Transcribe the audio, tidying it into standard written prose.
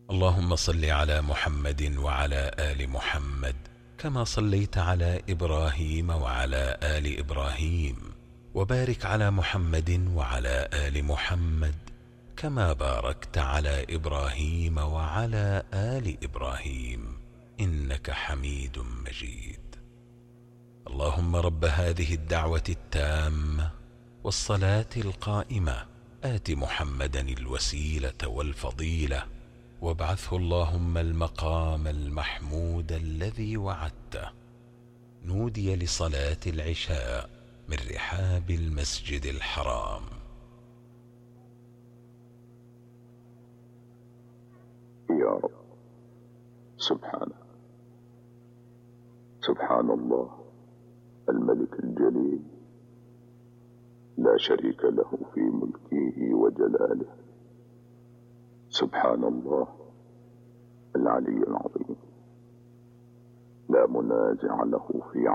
اللهم صل على محمد وعلى آل محمد كما صليت على إبراهيم وعلى آل إبراهيم، وبارك على محمد وعلى آل محمد كما باركت على إبراهيم وعلى آل إبراهيم إنك حميد مجيد. اللهم رب هذه الدعوة التامة والصلاة القائمة آت محمدا الوسيلة والفضيلة، وابعثه اللهم المقام المحمود الذي وعدته. نودي لصلاة العشاء من رحاب المسجد الحرام. يا رب، سبحان الله الملك الجليل، لا شريك له في ملكه وجلاله. سبحان الله العلي العظيم، لا منازع له في